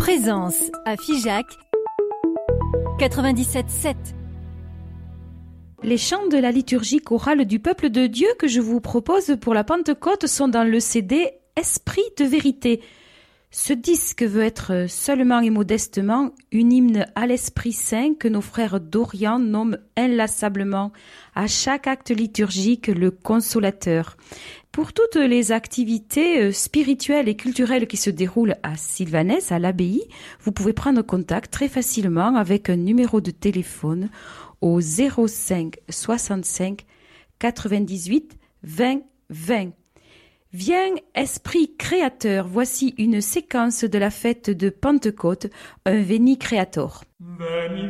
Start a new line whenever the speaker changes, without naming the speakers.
Présence à Figeac 97.7.
Les chants de la liturgie chorale du peuple de Dieu que je vous propose pour la Pentecôte sont dans le CD Esprit de vérité. Ce disque veut être seulement et modestement une hymne à l'Esprit Saint que nos frères d'Orient nomment inlassablement à chaque acte liturgique le Consolateur. Pour toutes les activités spirituelles et culturelles qui se déroulent à Sylvanès, à l'abbaye, vous pouvez prendre contact très facilement avec un numéro de téléphone au 05 65 98 20 20. Viens, Esprit Créateur, voici une séquence de la fête de Pentecôte, un Veni Creator.